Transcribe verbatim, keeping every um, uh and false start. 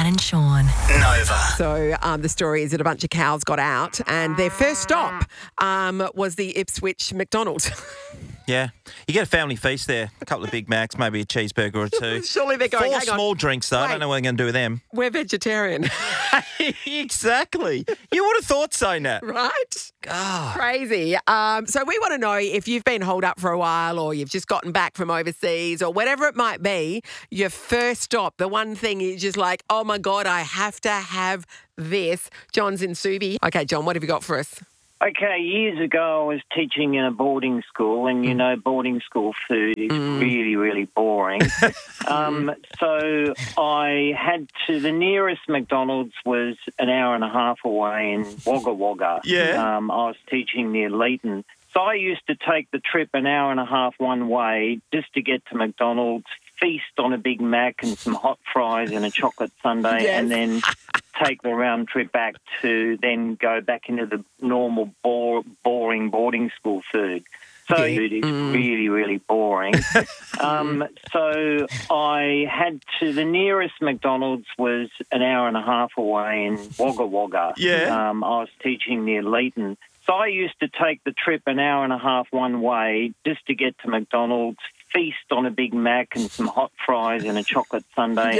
Dad and Sean. Nova. So um, the story is that a bunch of cows got out and their first stop um, was the Ipswich McDonald's. Yeah. You get a family feast there. A couple of Big Macs, maybe a cheeseburger or two. Surely they're going, Four hang on, small drinks, though. I Wait. don't know what they're going to do with them. we're vegetarian, Exactly. You would have thought so, Nat. right? Ah. Crazy. Um, so we want to know if you've been holed up for a while or you've just gotten back from overseas or whatever it might be, your first stop, the one thing is just like, oh my God, I have to have this. John's in Subi. Okay, John, what have you got for us? Okay, years ago I was teaching in a boarding school, and you know boarding school food is really, really boring. um, so I had to, the nearest McDonald's was an hour and a half away in Wagga Wagga. Yeah. Um, I was teaching near Leighton. So I used to take the trip an hour and a half one way just to get to McDonald's, feast on a Big Mac and some hot fries and a chocolate sundae, Yes. and then take the round trip back to then go back into the normal bore, boring boarding school food. So Yeah. it is really, really boring. um, so I had to, the nearest McDonald's was an hour and a half away in Wagga Wagga. Yeah. Um, I was teaching near Leighton. So I used to take the trip an hour and a half one way just to get to McDonald's, feast on a Big Mac and some hot fries and a chocolate sundae,